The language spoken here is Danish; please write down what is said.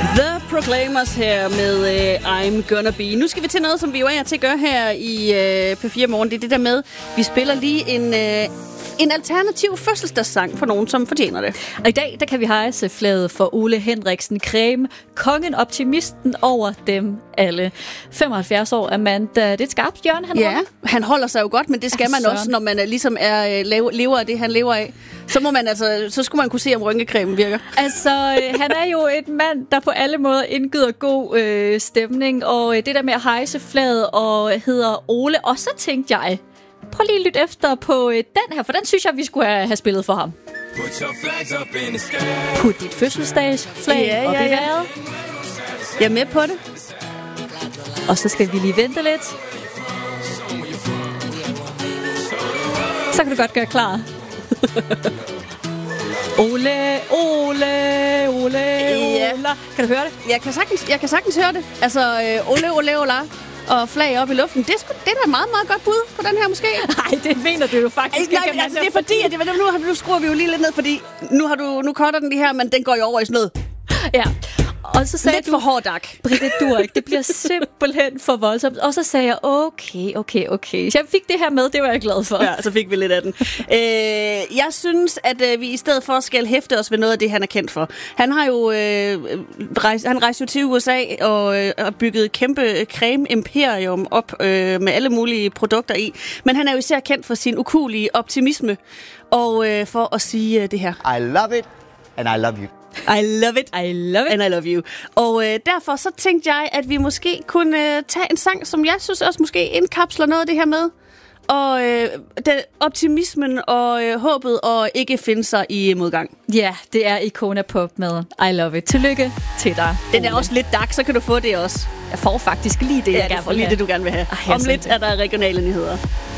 The Proclaimers her med I'm Gonna Be. Nu skal vi til noget, som vi jo er til at gøre her i P4 Morgen. Det er det der med, vi spiller lige en alternativ fødselsdagssang for nogen, som fortjener det. Og i dag, der kan vi hejse flaget for Ole Henriksen Creme, kongen optimisten over dem alle. 75 år er mand. Det er et skarpt hjørne, han holder. Han holder sig jo godt, men det skal man også, når man ligesom lever af det, han lever af. Så skulle man kunne se, om rynkecremen virker. Altså, han er jo et mand, der på alle måder indgyder god stemning, og det der med at hejse flaget og hedder Ole. Og så tænkte jeg, prøv lige at lytte efter på den her, for den synes jeg, vi skulle have spillet for ham. Put dit fødselsdagsflag op i vejret. Jeg er med på det. Og så skal vi lige vente lidt. Så kan du godt gøre klar. Ole, Ole, Ole, ja. Ole. Kan du høre det? Jeg kan sagtens høre det. Altså, Ole, Ole, Ole og flag op i luften. Det er da meget, meget godt bud på den her måske. Nej, det mener du jo faktisk ikke. Altså, det er fordi, at nu skruer vi jo lige lidt ned, fordi nu cutter den lige her, men den går jo over i sådan noget. Ja. Og så sagde lidt for hård dak. Britte Durek, det bliver simpelthen for voldsomt. Og så sagde jeg, okay. Så jeg fik det her med, det var jeg glad for. Ja, så fik vi lidt af den. Jeg synes, at vi i stedet for skal hæfte os ved noget af det, han er kendt for. Han har jo rejst jo til USA og bygget et kæmpe creme-imperium op med alle mulige produkter i. Men han er jo især kendt for sin ukuelige optimisme. Og for at sige det her. I love it, and I love you. I love it, and I love you. Og derfor så tænkte jeg, at vi måske kunne tage en sang, som jeg synes også måske indkapsler noget af det her med. Og optimismen og håbet og ikke finde sig i modgang. Ja, det er Icona Pop med I Love It. Tillykke til dig. Den er også lidt dark, så kan du få det også. Jeg får faktisk lige det, jeg gerne vil have. Lige det, du gerne vil have. Om lidt er der regionale nyheder.